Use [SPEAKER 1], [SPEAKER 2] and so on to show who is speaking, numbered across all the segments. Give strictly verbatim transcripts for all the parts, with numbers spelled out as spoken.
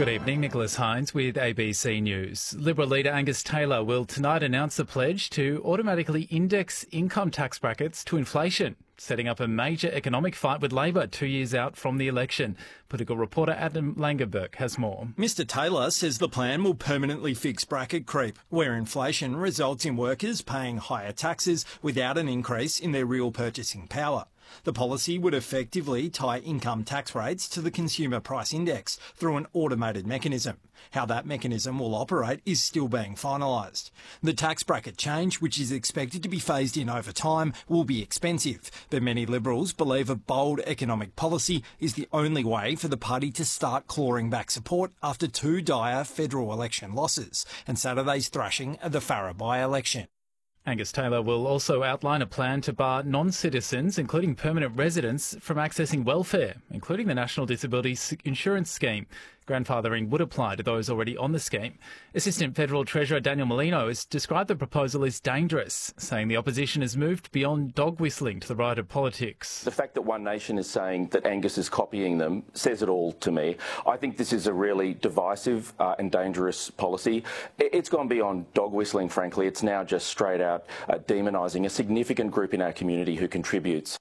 [SPEAKER 1] Good evening, Nicholas Hines with A B C News. Liberal leader Angus Taylor will tonight announce a pledge to automatically index income tax brackets to inflation, setting up a major economic fight with Labor two years out from the election. Political reporter Adam Langenberg has more.
[SPEAKER 2] Mister Taylor says the plan will permanently fix bracket creep, where inflation results in workers paying higher taxes without an increase in their real purchasing power. The policy would effectively tie income tax rates to the Consumer Price Index through an automated mechanism. How that mechanism will operate is still being finalised. The tax bracket change, which is expected to be phased in over time, will be expensive, but many Liberals believe a bold economic policy is the only way for the party to start clawing back support after two dire federal election losses and Saturday's thrashing of the Farrer by-election.
[SPEAKER 1] Angus Taylor will also outline a plan to bar non-citizens, including permanent residents, from accessing welfare, including the National Disability Insurance Scheme. Grandfathering would apply to those already on the scheme. Assistant Federal Treasurer Daniel Molino has described the proposal as dangerous, saying the opposition has moved beyond dog whistling to the right of politics.
[SPEAKER 3] The fact that One Nation is saying that Angus is copying them says it all to me. I think this is a really divisive uh, and dangerous policy. It's gone beyond dog whistling, frankly. It's now just straight out uh, demonising a significant group in our community who contributes.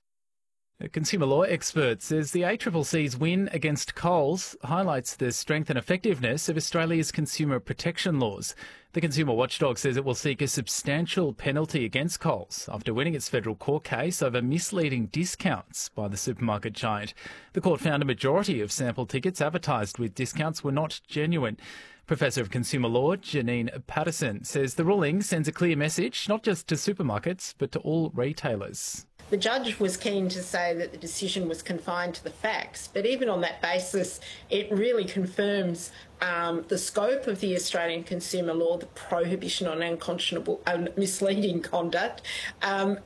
[SPEAKER 1] A consumer law expert says the A C C C's win against Coles highlights the strength and effectiveness of Australia's consumer protection laws. The consumer watchdog says it will seek a substantial penalty against Coles after winning its federal court case over misleading discounts by the supermarket giant. The court found a majority of sample tickets advertised with discounts were not genuine. Professor of Consumer Law Janine Patterson says the ruling sends a clear message not just to supermarkets but to all retailers.
[SPEAKER 4] The judge was keen to say that the decision was confined to the facts, but even on that basis, it really confirms um, the scope of the Australian consumer law, the prohibition on unconscionable, uh, misleading conduct, um,